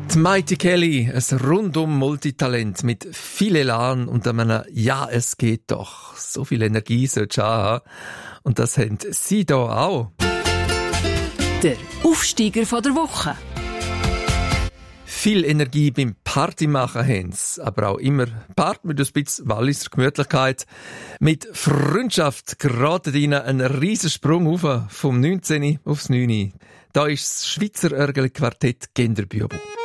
Die Mighty Kelly, ein rundum Multitalent mit viel Elan und einem «Ja, es geht doch». So viel Energie sollst du haben. Und das haben sie hier auch. Der Aufsteiger von der Woche. Viel Energie beim Partymachen haben sie, aber auch immer Part mit ein bisschen Walliser Gemütlichkeit. Mit Freundschaft geraten ihnen einen riesen Sprung auf, vom 19. aufs 9. Da ist das Schweizer Örgeli-Quartett Genderbüro.